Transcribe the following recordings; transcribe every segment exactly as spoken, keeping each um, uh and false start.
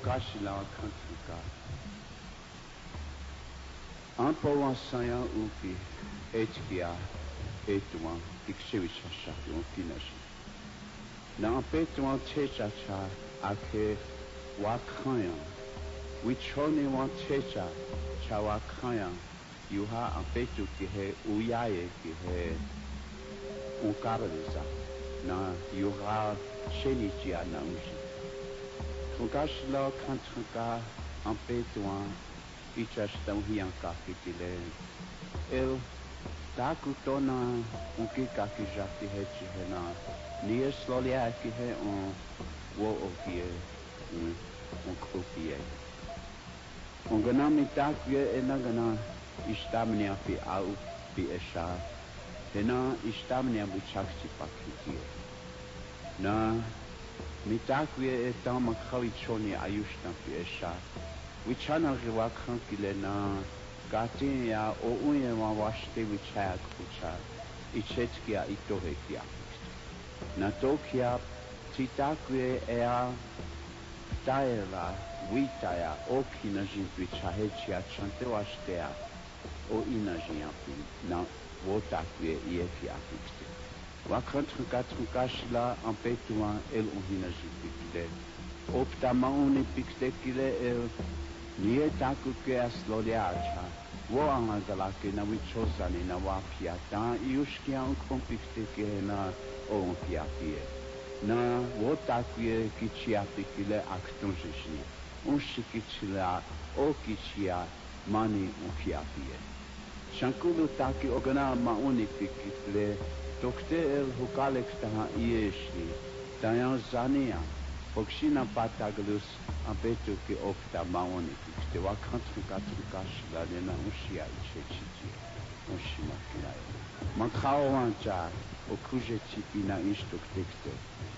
Okashila Kantuka. Ampowan Sayan Uki, Etkia, Etuan, Ikshivisha, Unkinashi. Now Petuan Chechacha, Ake, Wakayan. Which only one Checha, Chawakayan, Yuha Ampetu Kihe, Uyaye Kihe, Unkaraliza. Na Yuha Shelichia Naushi. Fugashla Kantuka, Ampetuan. Ichashtam hianka kitile el takutona unki kaki jati hechi hena nie slolia ki he on wo okie un un kopie on gana mi takye enagana istamnia fi au bi esha hena istamnia bu chakchi pakiti na mi takye etama khalichoni ayushtam fi esha Wichana Riwakhan Kilena, Gatia, O Uyewa Washte Wichak Kucha, Ichetkia Itohekia. Natokia, Titakwe Ea, Taela, Witaya, Okinajin Wichahechia, Chantewashtea, O Inajiapi, na Wotakwe Iekia Fixte. Wakantrukatrukashla, Ampetuan, El Uhinajipikte. Optamauni Pixtekile El. Nie taku ke asloliacha, wo angalake na wichosani na wapia ta iushkia unkompikte ke na ompia pie. Na wo taku ye kichiapi kile aktonjeshi, unshikichila o kichia mani umpia pie. Shankulu taki ogana mauni pikile, tokte el hukalek taha ieshi, tayan zania. Okshina pataglus ampetu ke opta maoni te wakantru katru kashla lena ushia ichechitie ushima kilayo makhao wancha okuje chipina ishtok tekste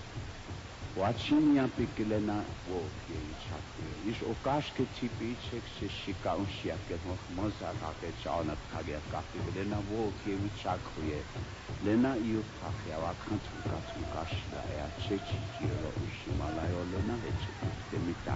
wachini apikilena wo ke chakwe ish okashke chipi chek shika ushia ke moza ke chana kage kapilena wo ke uchakwe lena yu pakya wakantru katru kashla ya chechitie lo ushima layo lena heche te